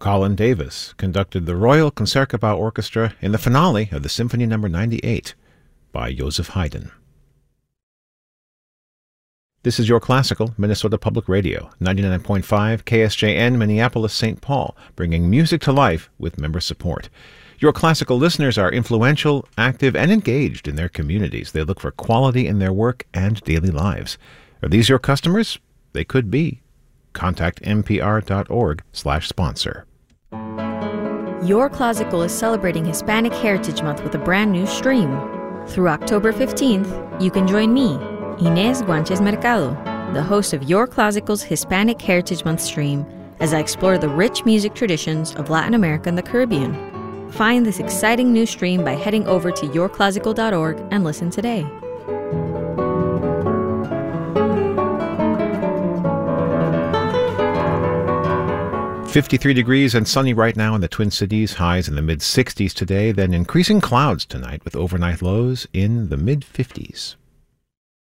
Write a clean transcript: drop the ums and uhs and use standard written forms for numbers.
Colin Davis conducted the Royal Concertgebouw Orchestra in the finale of the Symphony No. 98 by Joseph Haydn. This is Your Classical, Minnesota Public Radio, 99.5 KSJN, Minneapolis, St. Paul, bringing music to life with member support. Your Classical listeners are influential, active, and engaged in their communities. They look for quality in their work and daily lives. Are these your customers? They could be. Contact npr.org/sponsor. Your Classical is celebrating Hispanic Heritage Month with a brand new stream. Through October 15th, you can join me, Inés Guanches Mercado, the host of Your Classical's Hispanic Heritage Month stream, as I explore the rich music traditions of Latin America and the Caribbean. Find this exciting new stream by heading over to yourclassical.org and listen today. "53 degrees and sunny right now in the Twin Cities, highs in the mid-60s today, then increasing clouds tonight with overnight lows in the mid-50s.